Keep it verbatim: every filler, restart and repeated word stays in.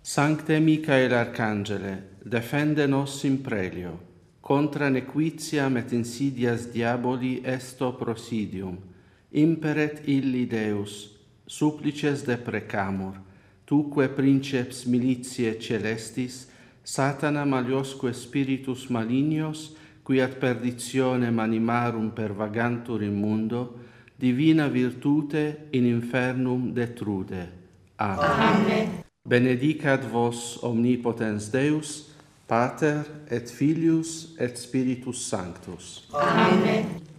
Sancte Michael Arcangele, defende nos in prelio, contra nequitiam et insidias diaboli esto prosidium, imperet illi Deus, supplices deprecamur, tuque princeps militiae celestis, Satana maliosque spiritus malignos, qui ad perditionem animarum pervagantur in mundo, divina virtute in infernum detrude. Amen. Amen. Benedicat vos omnipotens Deus, Pater et Filius et Spiritus Sanctus. Amen.